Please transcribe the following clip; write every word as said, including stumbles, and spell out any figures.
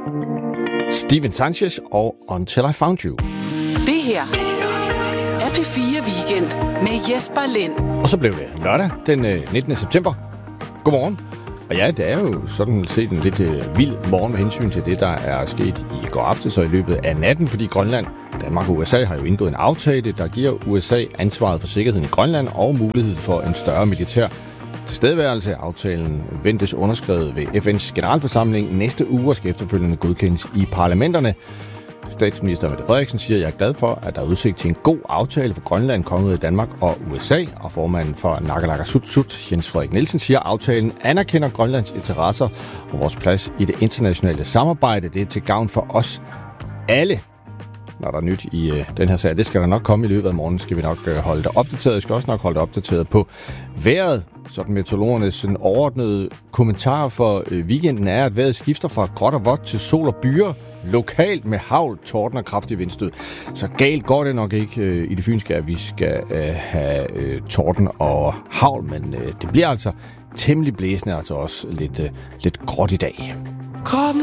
Steven Sanchez og Until I Found You. Det her er P fire Weekend med Jesper Lind. Og så blev det lørdag den nittende september. Godmorgen. Og ja, det er jo sådan set en lidt øh, vild morgen med hensyn til det, der er sket i går aftes og i løbet af natten, fordi Grønland, Danmark og U S A har jo indgået en aftale, der giver U S A ansvaret for sikkerheden i Grønland og mulighed for en større militær tilstedeværelse. Aftalen ventes underskrevet ved F N's generalforsamling næste uge og skal efterfølgende godkendes i parlamenterne. Statsminister Mette Frederiksen siger, at jeg er glad for, at der er udsigt til en god aftale for Grønland, kongeriget Danmark og U S A. Og formanden for Naalakkersuisut, Jens Frederik Nielsen, siger, at aftalen anerkender Grønlands interesser og vores plads i det internationale samarbejde. Det er til gavn for os alle. Når der er nyt i øh, den her sag, det skal der nok komme i løbet af morgenen, skal vi nok øh, holde det opdateret. Vi skal også nok holde det opdateret på vejret. Sådan meteorologernes sådan overordnede kommentar for øh, weekenden er, at vejret skifter fra gråt og vådt til sol og byer, lokalt med hagl, torden og kraftig vindstød. Så galt går det nok ikke øh, i det fynske, at vi skal øh, have øh, torden og hagl, men øh, det bliver altså temmelig blæsende, altså også lidt, øh, lidt gråt i dag. Kom